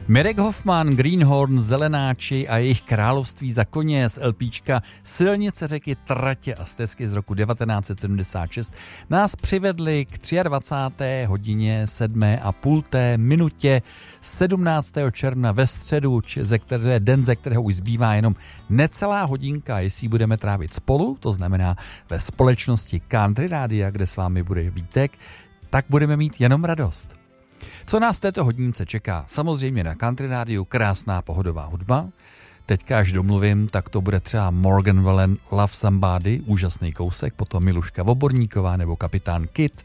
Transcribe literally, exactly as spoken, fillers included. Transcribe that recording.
Mirek Hoffman, Greenhorn, Zelenáči a jejich království za koně z LPčka Silnice, řeky, tratě a stezky z roku devatenáct set sedmdesát šest nás přivedli k dvacáté třetí hodině sedmé a půl minutě sedmnáctého června ve středu, ze které, den, ze kterého už zbývá jenom necelá hodinka, jestli budeme trávit spolu, to znamená ve společnosti Country Rádia, kde s vámi bude Vítek, tak budeme mít jenom radost. Co nás v této hodince čeká? Samozřejmě na Country Rádiu krásná pohodová hudba. Teďka, až domluvím, tak to bude třeba Morgan Wallen Love Somebody, úžasný kousek, potom Miluška Voborníková nebo Kapitán Kid,